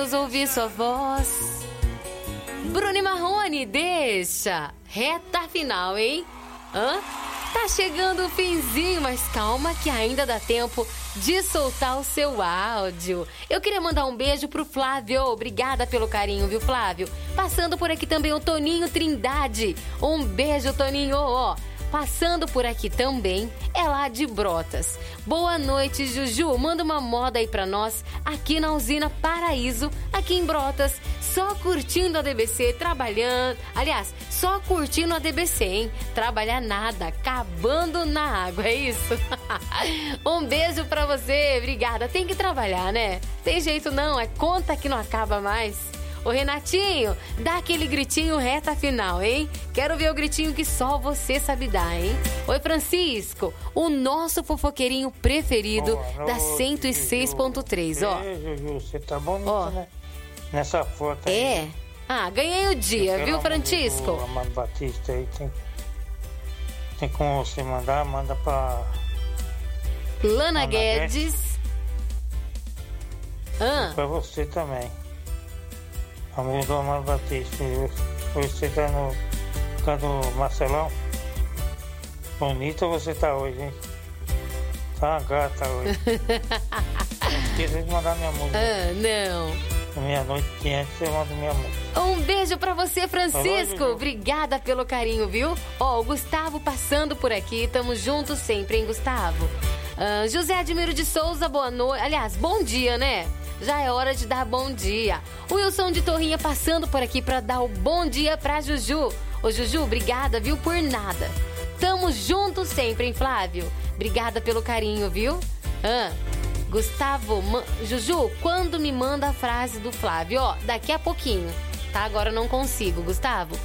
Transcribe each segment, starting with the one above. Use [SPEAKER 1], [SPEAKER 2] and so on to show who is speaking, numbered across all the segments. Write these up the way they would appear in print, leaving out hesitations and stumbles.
[SPEAKER 1] gostoso ouvir sua voz. Bruno e Marrone, deixa. Reta final, hein? Tá chegando o finzinho, mas calma que ainda dá tempo de soltar o seu áudio. Eu queria mandar um beijo pro Flávio. Obrigada pelo carinho, viu, Flávio? Passando por aqui também o Toninho Trindade. Um beijo, Toninho. Passando por aqui também é lá de Brotas. Boa noite, Juju. Manda uma moda aí pra nós aqui na usina Paraíso, aqui em Brotas. Só curtindo a DBC, trabalhando. Aliás, só curtindo a DBC, hein? Trabalhar nada, acabando na água, é isso? Um beijo pra você, obrigada. Tem que trabalhar, né? Tem jeito não, é conta que não acaba mais. Ô Renatinho, dá aquele gritinho reta final, hein? Quero ver o gritinho que só você sabe dar, hein? Oi, Francisco, o nosso fofoqueirinho preferido da 106.3, ó.
[SPEAKER 2] Juju, você tá bonito, né? Nessa foto aí.
[SPEAKER 1] Ganhei o dia, viu, Francisco?
[SPEAKER 2] O Amado Batista aí, tem como você manda pra...
[SPEAKER 1] Lana Guedes.
[SPEAKER 2] E pra você também. Amor do Amado Batista. Você tá no canto do Marcelão. Bonita você tá hoje, hein? Tá uma gata hoje. Não esqueça de mandar minha música.
[SPEAKER 1] Não.
[SPEAKER 2] Meia-noite antes eu mando minha música.
[SPEAKER 1] Um beijo pra você, Francisco. Obrigada pelo carinho, viu? O Gustavo passando por aqui. Tamo juntos sempre, hein, Gustavo? José Admiro de Souza, boa noite. Aliás, bom dia, né? Já é hora de dar bom dia. O Wilson de Torrinha passando por aqui pra dar o bom dia pra Juju. Ô, Juju, obrigada, viu? Por nada. Tamo juntos sempre, hein, Flávio? Obrigada pelo carinho, viu? Gustavo, Juju, quando me manda a frase do Flávio? Daqui a pouquinho, tá? Agora eu não consigo, Gustavo.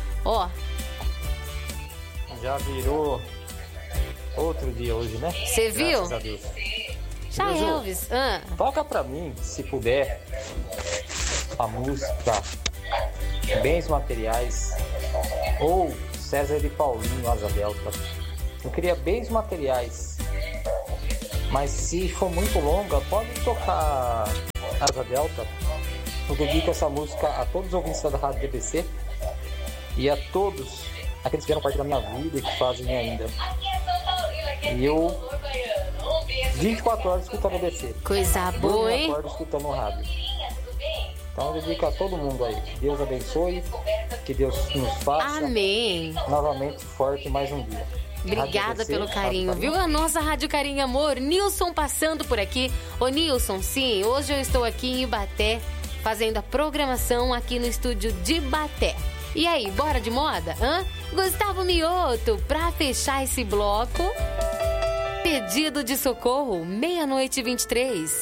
[SPEAKER 3] Já virou outro dia hoje, né?
[SPEAKER 1] Você viu?
[SPEAKER 3] Graças a Deus.
[SPEAKER 1] Juju, Elvis.
[SPEAKER 3] Toca pra mim, se puder, a música Bens Materiais ou César e Paulinho, Asa Delta. Eu queria Bens Materiais, mas se for muito longa, pode tocar Asa Delta. Eu dedico essa música a todos os ouvintes da Rádio DBC e a todos aqueles que fizeram parte da minha vida e que fazem ainda. E eu 24 horas escutando a DBC.
[SPEAKER 1] Coisa boa, hein?
[SPEAKER 3] 24 horas escutando o rádio. Então eu dedico a todo mundo aí. Deus abençoe, que Deus nos faça.
[SPEAKER 1] Amém.
[SPEAKER 3] Novamente forte mais um dia.
[SPEAKER 1] Obrigada pelo carinho, viu? A nossa Rádio Carinho Amor. Nilson passando por aqui. Ô Nilson, sim, hoje eu estou aqui em Ibaté, fazendo a programação aqui no estúdio de Ibaté. E aí, bora de moda? Gustavo Mioto, pra fechar esse bloco, pedido de socorro, 00:23.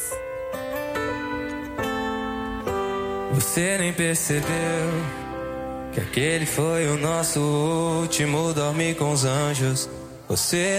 [SPEAKER 4] Você nem percebeu que aquele foi o nosso último dormir com os anjos. Você